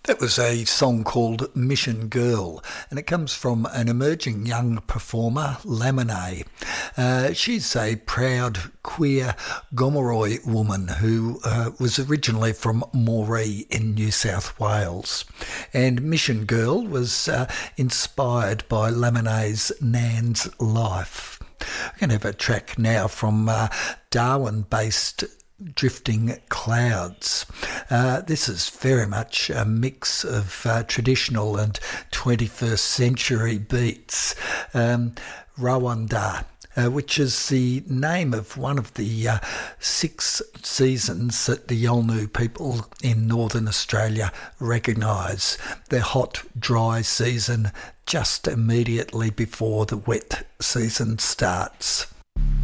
That was a song called Mission Girl, and it comes from an emerging young performer, Laminee. She's a proud queer Gomeroi woman who was originally from Moree in New South Wales. And Mission Girl was inspired by Laminee's Nan's life. We're going to have a track now from Darwin-based Drifting Clouds. This is very much a mix of traditional and 21st century beats. Rawanda, which is the name of one of the 6 seasons that the Yolngu people in Northern Australia recognise. The hot, dry season just immediately before the wet season starts.